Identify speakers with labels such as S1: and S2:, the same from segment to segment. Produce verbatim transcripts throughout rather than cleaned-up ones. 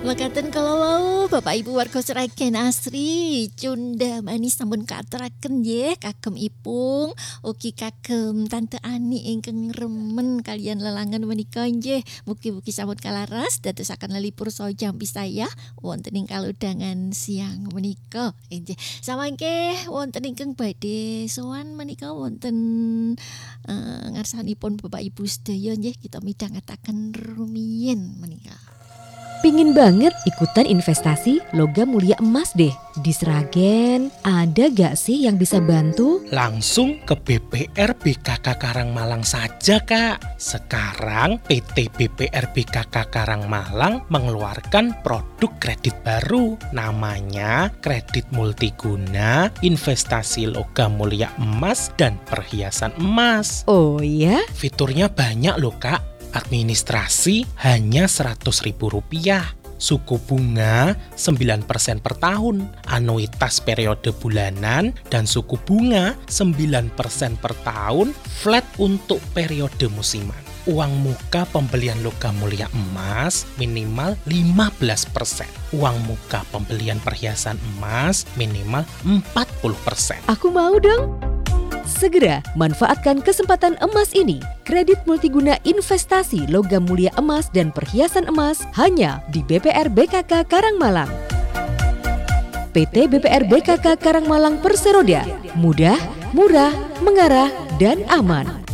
S1: Mekaten kalau mau Bapak Ibu warga Sragen asri cunda manis sampun katuraken nggih kagem Ipung ugi kagem Tante Ani ingkang remen kalian lelangan menika nggih mugi-mugi sampun kalaras dadosaken lelipur saha pisaya wonten ing kalodhangan siang menika nggih samangke wonten ingkang badhe sowan menika wonten uh, ngarsanipun Bapak Ibu sedaya nggih kita midhangetaken rumiyin menika.
S2: Pingin banget ikutan investasi logam mulia emas deh. Di Sragen ada gak sih yang bisa bantu?
S3: Langsung ke B P R B K K Karangmalang saja Kak. Sekarang P T B P R B K K Karangmalang mengeluarkan produk kredit baru. Namanya kredit multiguna investasi logam mulia emas dan perhiasan emas.
S2: Oh ya?
S3: Fiturnya banyak loh Kak. Administrasi hanya seratus ribu rupiah, suku bunga sembilan persen per tahun, anuitas periode bulanan, dan suku bunga sembilan persen per tahun, flat untuk periode musiman. Uang muka pembelian logam mulia emas minimal lima belas persen. Uang muka pembelian perhiasan emas minimal empat puluh persen.
S2: Aku mau dong. Segera manfaatkan kesempatan emas ini. Kredit multiguna investasi logam mulia emas dan perhiasan emas hanya di B P R B K K Karangmalang. P T B P R B K K Karangmalang Perseroda. Mudah, murah, mengarah, dan aman.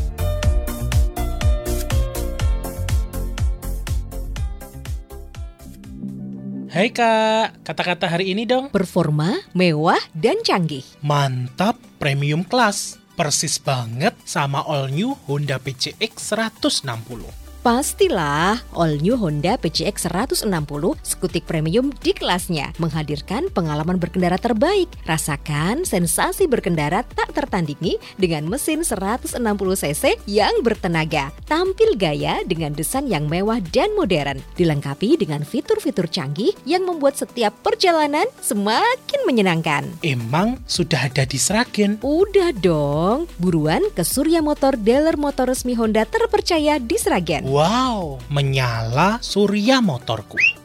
S3: Hai Kak, kata-kata hari ini dong.
S2: Performa, mewah, dan canggih.
S3: Mantap, premium class. Persis banget sama all new Honda P C X seratus enam puluh.
S2: Pastilah, all new Honda P C X seratus enam puluh skutik premium di kelasnya, menghadirkan pengalaman berkendara terbaik. Rasakan sensasi berkendara tak tertandingi dengan mesin seratus enam puluh cc yang bertenaga. Tampil gaya dengan desain yang mewah dan modern, dilengkapi dengan fitur-fitur canggih yang membuat setiap perjalanan semakin menyenangkan.
S3: Emang sudah ada di Sragen?
S2: Udah dong, buruan ke Surya Motor, dealer motor resmi Honda terpercaya di Sragen.
S3: Wow, menyala Surya Motorku.